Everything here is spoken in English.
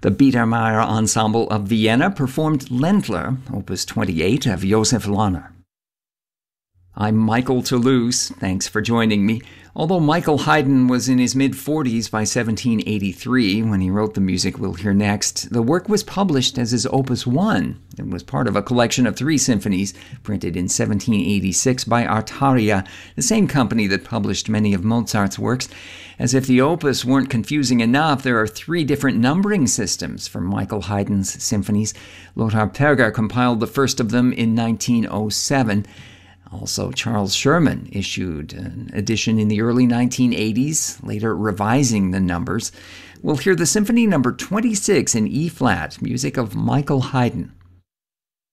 The Biedermeier Ensemble of Vienna performed Ländler, Opus 28 of Josef Lahner. I'm Michael Toulouse. Thanks for joining me. Although Michael Haydn was in his mid-40s by 1783 when he wrote the music we'll hear next, the work was published as his Opus 1. It was part of a collection of 3 symphonies printed in 1786 by Artaria, the same company that published many of Mozart's works. As if the opus weren't confusing enough, there are 3 different numbering systems for Michael Haydn's symphonies. Lothar Perger compiled the first of them in 1907. Also, Charles Sherman issued an edition in the early 1980s, later revising the numbers. We'll hear the Symphony Number 26 in E-flat, music of Michael Haydn.